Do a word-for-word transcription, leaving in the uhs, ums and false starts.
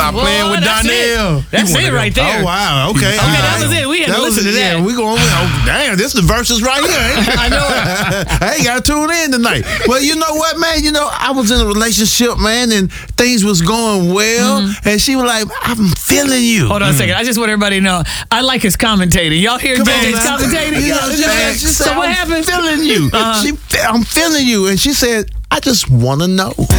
Stop Boy, playing with that's Donnell. It. That's it right there. Oh, wow. Okay. Okay, that was it. We had that to was, listen to that. Yeah, we going, oh, damn, this is the verses right here. Ain't it? I know it. I ain't got to tune in tonight. Well, you know what, man? You know, I was in a relationship, man, and things was going well, mm-hmm. and she was like, I'm feeling you. Hold on mm-hmm. a second. I just want everybody to know, I like his commentating. Y'all hear J J's commentating? You know, she, man, she said, so what I'm happened? feeling you. Uh-huh. She, I'm feeling you. And she said, I just want to know.